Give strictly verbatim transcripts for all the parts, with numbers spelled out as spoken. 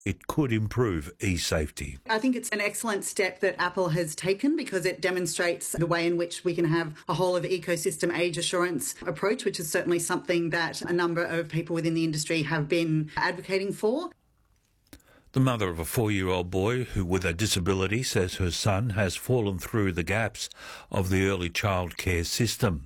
it could improve e-safety. I think it's an excellent step that Apple has taken because it demonstrates the way in which we can have a whole of ecosystem age assurance approach, which is certainly something that a number of people within the industry have been advocating for. The mother of a four-year-old boy who with a disability says her son has fallen through the gaps of the early childcare system.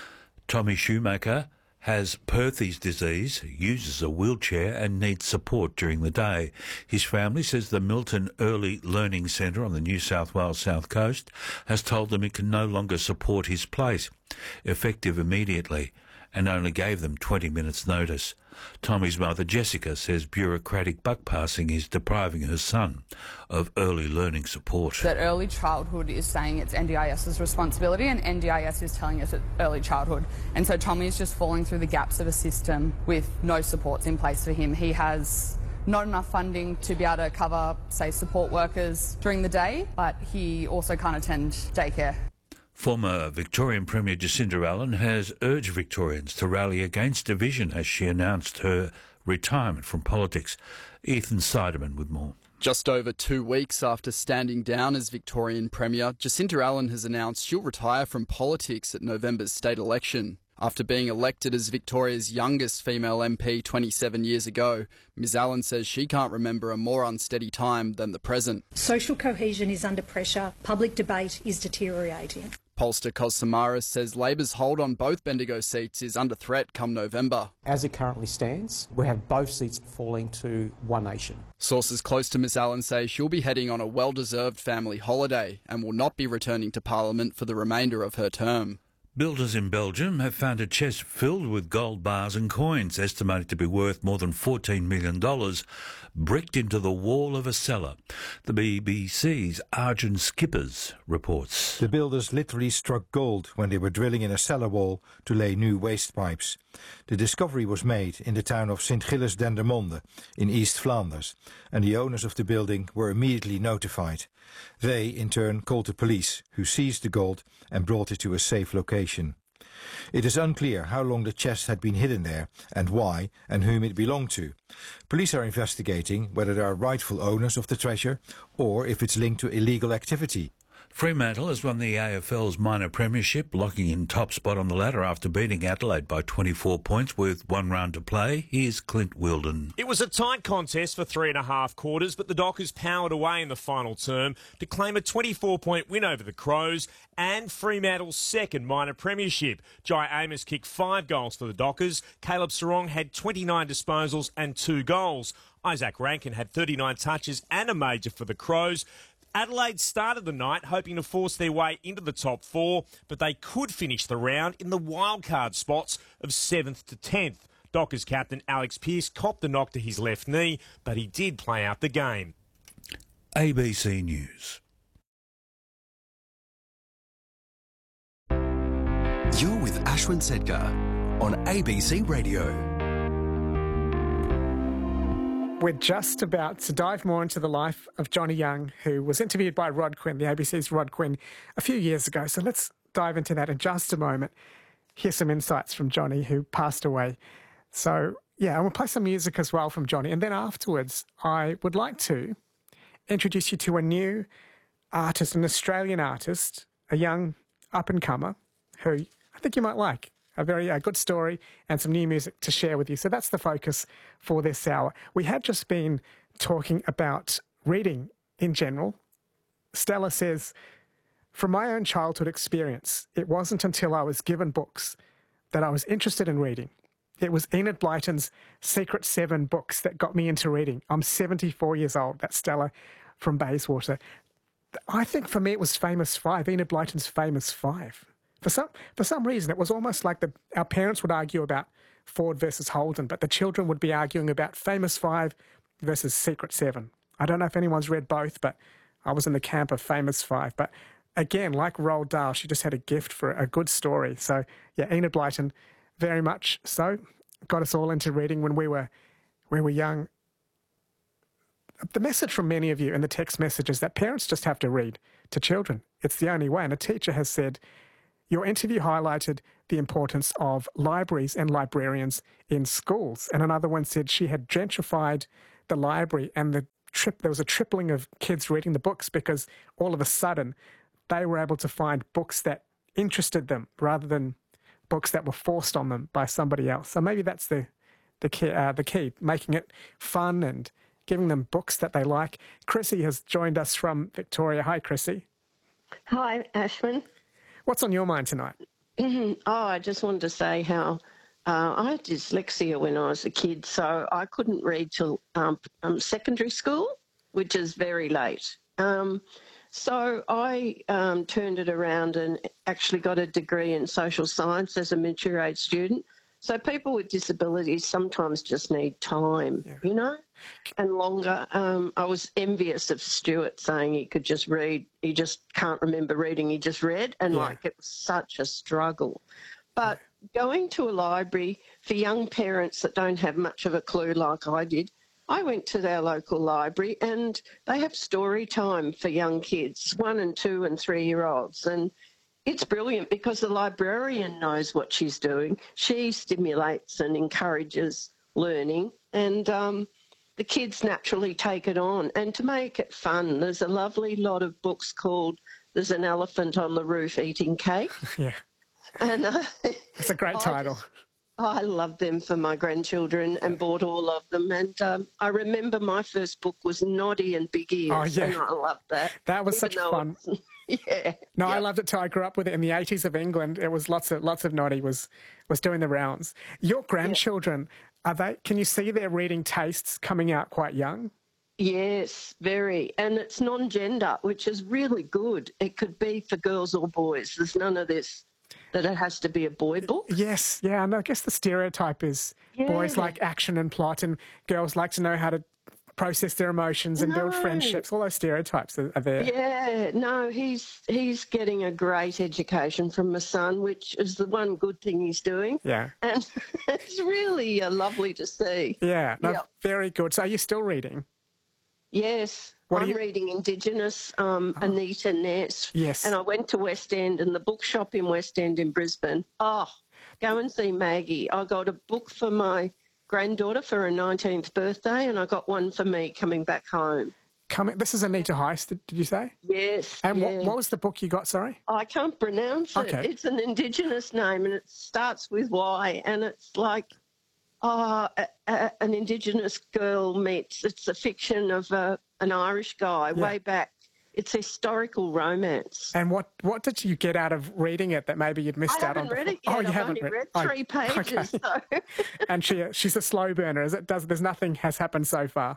Tommy Schumacher has Perthes disease, uses a wheelchair and needs support during the day. His family says the Milton Early Learning Centre on the New South Wales South Coast has told them it can no longer support his place, effective immediately, and only gave them twenty minutes notice. Tommy's mother, Jessica, says bureaucratic buck passing is depriving her son of early learning support. That early childhood is saying it's N D I S's responsibility and N D I S is telling us it's early childhood. And so Tommy is just falling through the gaps of a system with no supports in place for him. He has not enough funding to be able to cover, say, support workers during the day, but he also can't attend daycare. Former Victorian Premier Jacinta Allen has urged Victorians to rally against division as she announced her retirement from politics. Ethan Seidemann with more. Just over two weeks after standing down as Victorian Premier, Jacinta Allen has announced she'll retire from politics at November's state election. After being elected as Victoria's youngest female M P twenty-seven years ago, Ms Allen says she can't remember a more unsteady time than the present. Social cohesion is under pressure, public debate is deteriorating. Pollster Kos Samaras says Labor's hold on both Bendigo seats is under threat come November. As it currently stands, we have both seats falling to One Nation. Sources close to Miss Allen say she'll be heading on a well-deserved family holiday and will not be returning to Parliament for the remainder of her term. Builders in Belgium have found a chest filled with gold bars and coins, estimated to be worth more than fourteen million dollars, bricked into the wall of a cellar. The B B C's Arjun Skippers reports. The builders literally struck gold when they were drilling in a cellar wall to lay new waste pipes. The discovery was made in the town of Sint Gilles Dendermonde in East Flanders, and the owners of the building were immediately notified. They, in turn, called the police, who seized the gold and brought it to a safe location. It is unclear how long the chest had been hidden there and why and whom it belonged to. Police are investigating whether there are rightful owners of the treasure or if it's linked to illegal activity. Fremantle has won the A F L's minor premiership, locking in top spot on the ladder after beating Adelaide by twenty-four points with one round to play. Here's Clint Wilden. It was a tight contest for three and a half quarters, but the Dockers powered away in the final term to claim a twenty-four point win over the Crows and Fremantle's second minor premiership. Jai Amos kicked five goals for the Dockers. Caleb Sarong had twenty-nine disposals and two goals. Isaac Rankin had thirty-nine touches and a major for the Crows. Adelaide started the night hoping to force their way into the top four, but they could finish the round in the wildcard spots of seventh to tenth. Dockers captain Alex Pearce copped the knock to his left knee, but he did play out the game. A B C News. You're with Ashwin Sedgar on A B C Radio. We're just about to dive more into the life of Johnny Young, who was interviewed by Rod Quinn, the A B C's Rod Quinn, a few years ago. So let's dive into that in just a moment. Here's some insights from Johnny, who passed away. So, yeah, and we'll play some music as well from Johnny. And then afterwards, I would like to introduce you to a new artist, an Australian artist, a young up-and-comer, who I think you might like. A very uh, good story and some new music to share with you. So that's the focus for this hour. We have just been talking about reading in general. Stella says, from my own childhood experience, it wasn't until I was given books that I was interested in reading. It was Enid Blyton's Secret Seven books that got me into reading. I'm seventy-four years old. That's Stella from Bayswater. I think for me it was Famous Five, Enid Blyton's Famous Five. For some, for some reason, it was almost like the, our parents would argue about Ford versus Holden, but the children would be arguing about Famous Five versus Secret Seven. I don't know if anyone's read both, but I was in the camp of Famous Five. But again, like Roald Dahl, she just had a gift for a good story. So, yeah, Enid Blyton, very much so, got us all into reading when we were, we were young. The message from many of you in the text message is that parents just have to read to children. It's the only way. And a teacher has said, your interview highlighted the importance of libraries and librarians in schools. And another one said she had gentrified the library, and the trip there was a tripling of kids reading the books because all of a sudden they were able to find books that interested them rather than books that were forced on them by somebody else. So maybe that's the the key, uh, the key, making it fun and giving them books that they like. Chrissy has joined us from Victoria. Hi, Chrissy. Hi, Ashwin. What's on your mind tonight? Oh, I just wanted to say how uh, I had dyslexia when I was a kid, so I couldn't read till um, um, secondary school, which is very late. Um, so I um, turned it around and actually got a degree in social science as a mature age student. So people with disabilities sometimes just need time, yeah. you know, and longer. Um, I was envious of Stuart saying he could just read. He just can't remember reading. He just read, and yeah. like it was such a struggle. But yeah. going to a library for young parents that don't have much of a clue like I did, I went to their local library and they have story time for young kids, one and two and three-year-olds, and it's brilliant because the librarian knows what she's doing. She stimulates and encourages learning, and um, the kids naturally take it on. And to make it fun, there's a lovely lot of books called There's an Elephant on the Roof Eating Cake. Yeah. And uh, it's a great title. I, I love them for my grandchildren and bought all of them. And um, I remember my first book was Noddy and Big Ears, oh, yeah. and I loved that. That was such fun. Yeah. No, yep. I loved it too. I grew up with it in the eighties of England. It was lots of lots of Noddy was was doing the rounds. Your grandchildren, yeah. are they? Can you see their reading tastes coming out quite young? Yes, very. And it's non-gender, which is really good. It could be for girls or boys. There's none of this that it has to be a boy book. Yes, yeah. And I guess the stereotype is yeah. boys like action and plot, and girls like to know how to process their emotions and no. build friendships. All those stereotypes are, are there. Yeah, no, he's he's getting a great education from my son, which is the one good thing he's doing. Yeah. And it's really uh, lovely to see. Yeah, no, yep. very good. So are you still reading? Yes. What I'm you... reading Indigenous, um, oh. Anita Ness. Yes. And I went to West End and the bookshop in West End in Brisbane. Oh, go and see Maggie. I got a book for my granddaughter for her nineteenth birthday, and I got one for me coming back home. Coming, this is Anita Heiss, did, did you say? Yes. And yeah. what, what was the book you got, sorry? I can't pronounce okay. it. It's an Indigenous name, and it starts with Y, and it's like oh, a, a, an Indigenous girl meets, it's a fiction of a, an Irish guy yeah. way back. It's a historical romance. And what, what did you get out of reading it that maybe you'd missed I out on? I haven't read it yet. Oh, you I've haven't only read, read three oh, pages. Okay. So. And she she's a slow burner. Is it? Does there's nothing has happened so far?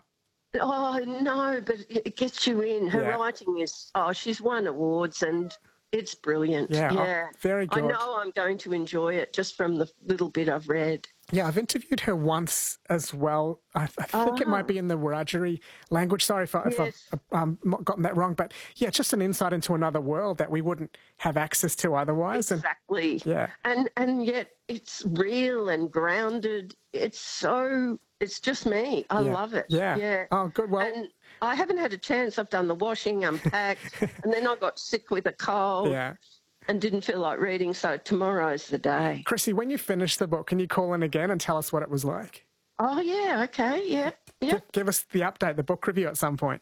Oh no, but it gets you in. Her yeah. writing is oh, she's won awards and it's brilliant. Yeah, yeah. Oh, very good. I know I'm going to enjoy it just from the little bit I've read. Yeah, I've interviewed her once as well. I, I think oh. it might be in the Wiradjuri language. Sorry if, I, yes. if I've um, gotten that wrong. But yeah, just an insight into another world that we wouldn't have access to otherwise. Exactly. And, yeah. And, and yet it's real and grounded. It's so, it's just me. I yeah. love it. Yeah. Yeah. Oh, good. Well, and I haven't had a chance. I've done the washing, unpacked, and then I got sick with a cold. Yeah. And didn't feel like reading, so tomorrow's the day. Chrissy, when you finish the book, can you call in again and tell us what it was like? Oh, yeah, okay, yeah. yeah. Give, give us the update, the book review at some point.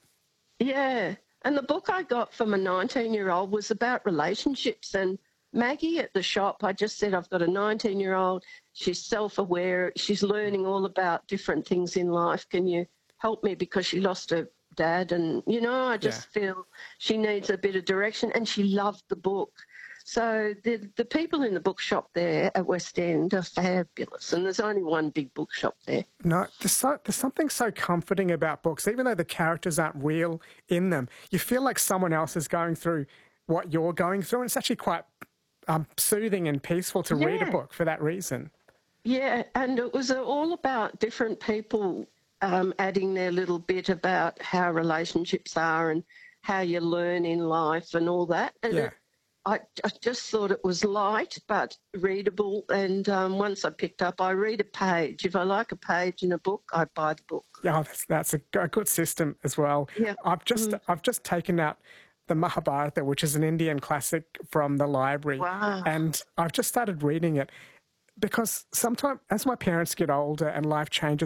Yeah, and the book I got from a nineteen-year-old was about relationships, and Maggie at the shop, I just said, I've got a nineteen-year-old, she's self-aware, she's learning all about different things in life. Can you help me because she lost her dad? And, you know, I just yeah. feel she needs a bit of direction, and she loved the book. So the the people in the bookshop there at West End are fabulous, and there's only one big bookshop there. No, there's, so, there's something so comforting about books. Even though the characters aren't real in them, you feel like someone else is going through what you're going through, and it's actually quite um, soothing and peaceful to yeah. read a book for that reason. Yeah, and it was all about different people um, adding their little bit about how relationships are and how you learn in life and all that. And yeah. it, I, I just thought it was light but readable, and um, once I picked up, I read a page. If I like a page in a book, I buy the book. Yeah, that's, that's a, a good system as well. Yeah. I've just mm. I've just taken out the Mahabharata, which is an Indian classic from the library, wow. and I've just started reading it because sometimes, as my parents get older and life changes,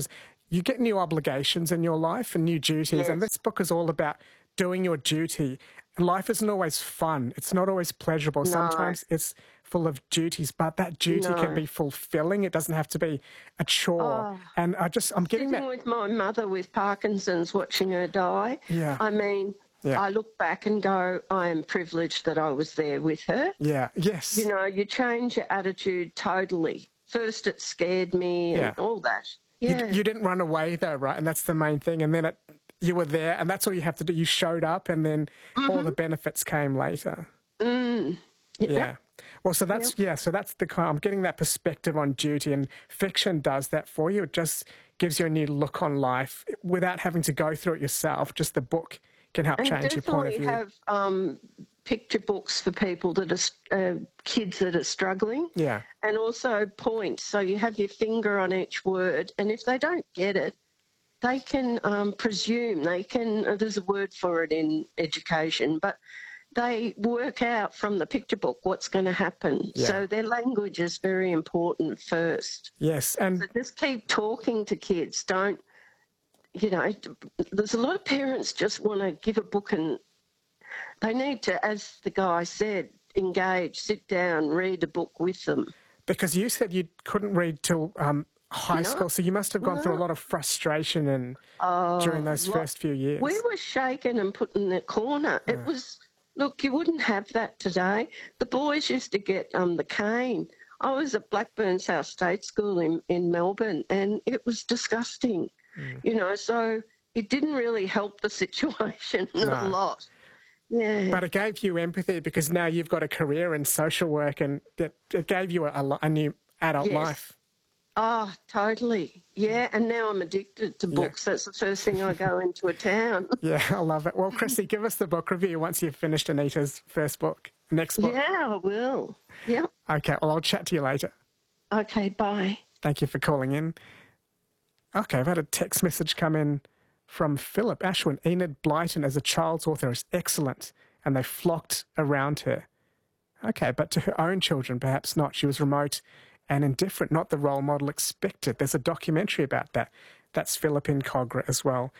you get new obligations in your life and new duties. Yes. And this book is all about doing your duty. Life isn't always fun. It's not always pleasurable. No. Sometimes it's full of duties, but that duty No. can be fulfilling. It doesn't have to be a chore. Oh. And I just, I'm getting Sitting that. with my mother with Parkinson's, watching her die. Yeah. I mean, Yeah. I look back and go, I am privileged that I was there with her. Yeah, yes. You know, you change your attitude totally. First, it scared me and Yeah. all that. You, Yeah. you didn't run away though, right? And that's the main thing. And then it, you were there, and that's all you have to do. You showed up, and then Mm-hmm. all the benefits came later. Mm. Yeah. Yeah. Well, so that's yeah. So that's the kind. I'm getting that perspective on duty, and fiction does that for you. It just gives you a new look on life without having to go through it yourself. Just the book can help And change your point of definitely view. have um, picture books for people that are uh, kids that are struggling. Yeah. And also points. So you have your finger on each word, and if they don't get it, they can um, presume. They can. Uh, there's a word for it in education, but they work out from the picture book what's going to happen. Yeah. So their language is very important first. Yes, and So just keep talking to kids. Don't, you know, there's a lot of parents just want to give a book and they need to, as the guy said, engage, sit down, read a book with them. because you said you couldn't read till um, high No. school, so you must have gone through a No. lot of frustration and Oh, during those lo- first few years. We were shaken and put in the corner. It was, look, you wouldn't have that today. The boys used to get um, the cane. I was at Blackburn South State School in, in Melbourne, and it was disgusting. Mm. You know, so it didn't really help the situation a No. lot. Yeah. But it gave you empathy because now you've got a career in social work, and it, it gave you a, a, li- a new adult Yes. life. Oh, totally. Yeah, and now I'm addicted to books. That's the first thing I go into a town. Yeah, I love it. Well, Chrissy, give us the book review once you've finished Anita's first book, next book. Yeah, I will. Yeah. Okay, well, I'll chat to you later. Okay, bye. Thank you for calling in. Okay, I've had a text message come in from Philip Ashwin. Enid Blyton as a child's author is excellent, and they flocked around her. Okay, but to her own children, perhaps not. She was remote and indifferent, not the role model expected. There's a documentary about that. That's Philip in Cogra as well.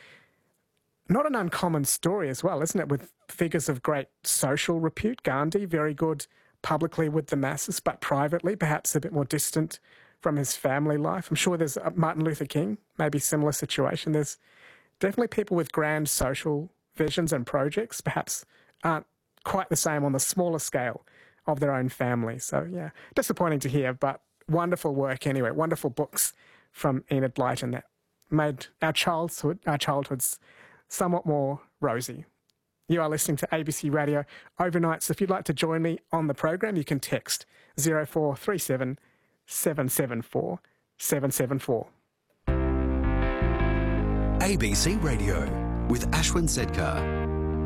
Not an uncommon story as well, isn't it, with figures of great social repute. Gandhi, very good publicly with the masses, but privately, perhaps a bit more distant from his family life. I'm sure there's uh, Martin Luther King, maybe similar situation. There's definitely people with grand social visions and projects, perhaps aren't quite the same on the smaller scale of their own family. So, yeah, disappointing to hear, but wonderful work anyway. Wonderful books from Enid Blyton that made our childhood, our childhoods somewhat more rosy. You are listening to A B C Radio Overnight, so if you'd like to join me on the program, you can text zero four three seven, seven seven four, seven seven four. A B C Radio with Ashwin Sedkar.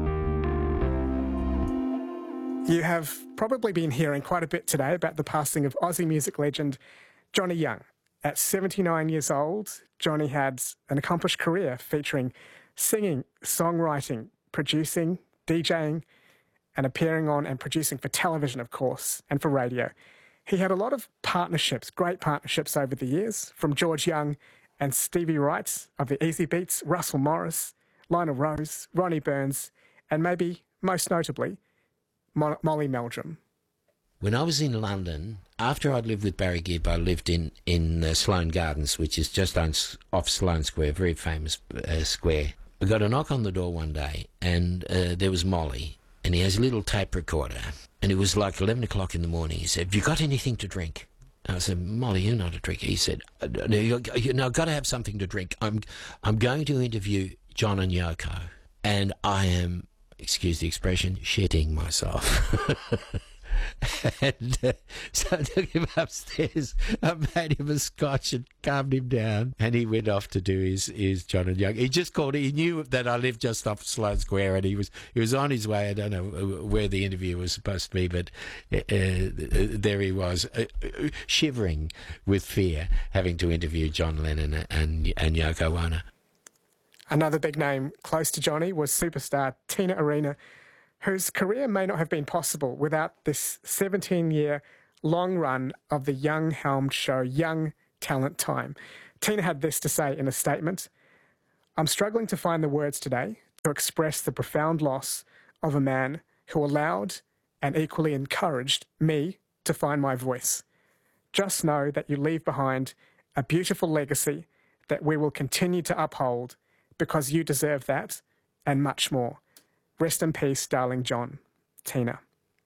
You have probably been hearing quite a bit today about the passing of Aussie music legend Johnny Young. At seventy-nine years old, Johnny had an accomplished career featuring singing, songwriting, producing, DJing, and appearing on and producing for television, of course, and for radio. He had a lot of partnerships, great partnerships over the years, from George Young and Stevie Wright of the Easy Beats, Russell Morris, Lionel Rose, Ronnie Burns, and maybe most notably, Mo- Molly Meldrum. When I was in London, after I'd lived with Barry Gibb, I lived in, in uh, Sloane Gardens, which is just on, off Sloane Square, a very famous uh, square. I got a knock on the door one day, and uh, there was Molly, and he has a little tape recorder, and it was like eleven o'clock in the morning. He said, "Have you got anything to drink?" I said, "Molly, you're not a drinker." He said, "No, you know, I've got to have something to drink. I'm, I'm going to interview John and Yoko, and I am, excuse the expression, shitting myself." And uh, so I took him upstairs, I made him a scotch and calmed him down, and he went off to do his, his John and Young. He just called, he knew that I lived just off Sloane Square, and he was he was on his way. I don't know where the interview was supposed to be, but uh, there he was, uh, shivering with fear, having to interview John Lennon and, and Yoko Ono. Another big name close to Johnny was superstar Tina Arena, whose career may not have been possible without this seventeen-year long run of the Young helmed show Young Talent Time. Tina had this to say in a statement: "I'm struggling to find the words today to express the profound loss of a man who allowed and equally encouraged me to find my voice. Just know that you leave behind a beautiful legacy that we will continue to uphold because you deserve that and much more. Rest in peace, darling John." Tina.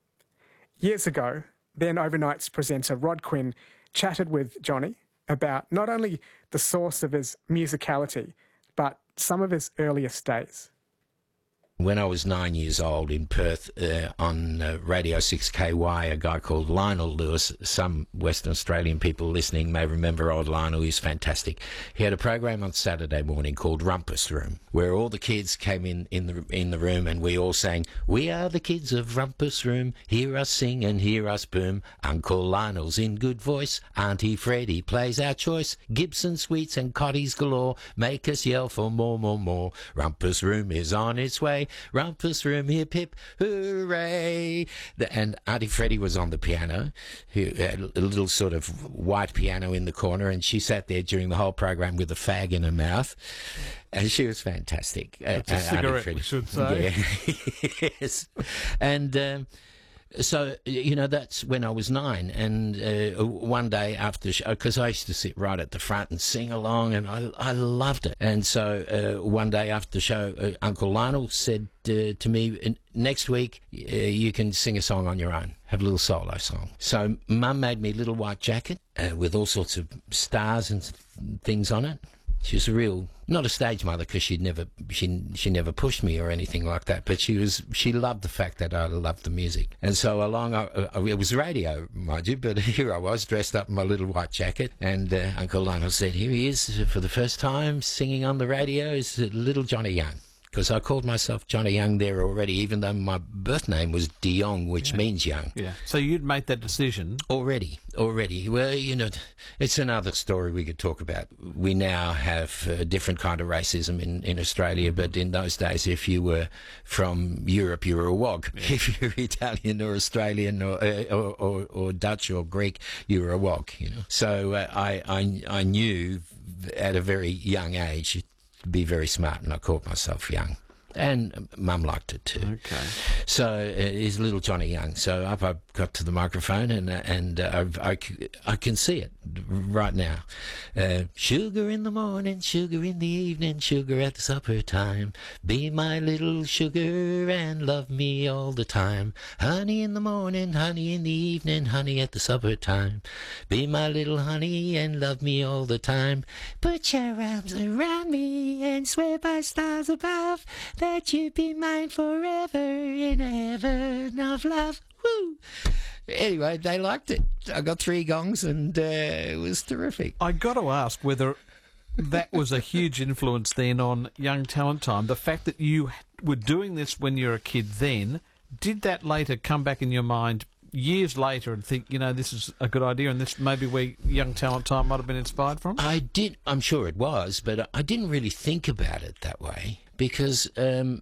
Years ago, then Overnight's presenter Rod Quinn chatted with Johnny about not only the source of his musicality, but some of his earliest days. When I was nine years old in Perth, uh, on uh, Radio six K Y, a guy called Lionel Lewis, some Western Australian people listening may remember old Lionel, he's fantastic. He had a program on Saturday morning called Rumpus Room, where all the kids came in, in, the, in the room and we all sang, "We are the kids of Rumpus Room, hear us sing and hear us boom. Uncle Lionel's in good voice, Auntie Freddie plays our choice. Gibson sweets and cotties galore, make us yell for more, more, more. Rumpus Room is on its way. Rumpus Room, hip hip, hooray!" And Auntie Freddie was on the piano, who had a little sort of white piano in the corner, and she sat there during the whole program with a fag in her mouth, and she was fantastic. It's a uh, cigarette, we should say. Yeah. Yes. And um, so, you know, that's when I was nine. And uh, one day after, because I used to sit right at the front and sing along, and I, I loved it. And so uh, one day after the show, uh, Uncle Lionel said uh, to me, "Next week, uh, you can sing a song on your own, have a little solo song." So Mum made me a little white jacket uh, with all sorts of stars and things on it. She was a real, not a stage mother, because she'd never, she she never pushed me or anything like that. But she was, she loved the fact that I loved the music, and so along, I, I, it was radio, mind you. But here I was, dressed up in my little white jacket, and uh, Uncle Lionel said, "Here he is for the first time singing on the radio. Is little Johnny Young." Because I called myself Johnny Young there already, even though my birth name was De Jong, which yeah. means young. Yeah. So you'd made that decision already. Already. Well, you know, it's another story we could talk about. We now have a different kind of racism in, in Australia, but in those days, if you were from Europe, you were a wog. Yeah. If you're Italian or Australian or, uh, or, or or Dutch or Greek, you were a wog. You know. So uh, I, I I knew at a very young age to be very smart, and I called myself Young. And Mum liked it too. Okay. So uh, he's little Johnny Young. So up I got to the microphone, and uh, and uh, I, I, I can see it right now. Uh, sugar in the morning, sugar in the evening, sugar at the supper time. Be my little sugar and love me all the time. Honey in the morning, honey in the evening, honey at the supper time. Be my little honey and love me all the time. Put your arms around me and swear by stars above that you be mine forever in a heaven of love. Woo! Anyway, they liked it. I got three gongs, and uh, it was terrific. I got to ask whether that was a huge influence then on Young Talent Time. The fact that you were doing this when you were a kid then, did that later come back in your mind years later and think, you know, this is a good idea, and this maybe where Young Talent Time might have been inspired from? I did. I'm sure it was, but I didn't really think about it that way, because um,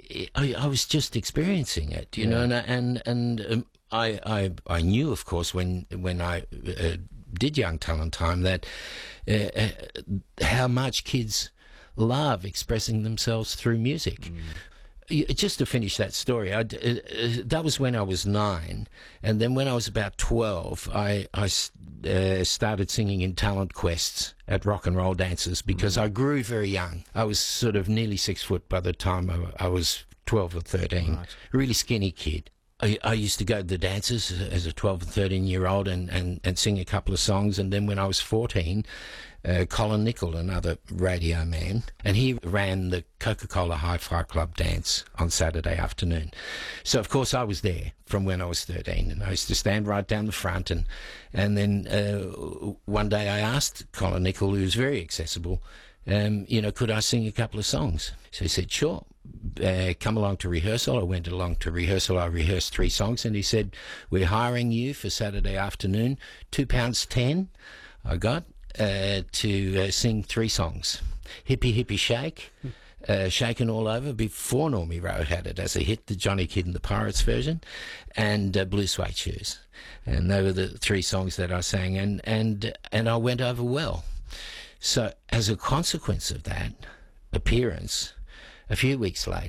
I, I was just experiencing it, you yeah. know, and and, and um, I, I I knew, of course, when when I uh, did Young Talent Time, that uh, uh, how much kids love expressing themselves through music. Mm. Just to finish that story, I, uh, that was when I was nine, and then when I was about twelve, I, I uh, started singing in talent quests at Rock and Roll Dancers, because mm. I grew very young. I was sort of nearly six foot by the time I, I was twelve or thirteen, right. Really skinny kid. I, I used to go to the dances as a twelve or thirteen year old and, and, and sing a couple of songs, and then when I was fourteen, Uh, Colin Nichol, another radio man, and he ran the Coca-Cola Hi-Fi Club dance on Saturday afternoon. So, of course, I was there from when I was thirteen, and I used to stand right down the front, and and then uh, one day I asked Colin Nichol, who was very accessible, um, you know, could I sing a couple of songs? So he said, sure. Uh, come along to rehearsal. I went along to rehearsal. I rehearsed three songs, and he said, we're hiring you for Saturday afternoon, two pounds ten I got. Uh, to uh, sing three songs. Hippie Hippie Shake, uh, Shaking All Over, before Normie Rowe had it as a hit, the Johnny Kidd and the Pirates version, and uh, Blue Suede Shoes. And they were the three songs that I sang, and, and, and I went over well. So as a consequence of that appearance, a few weeks later,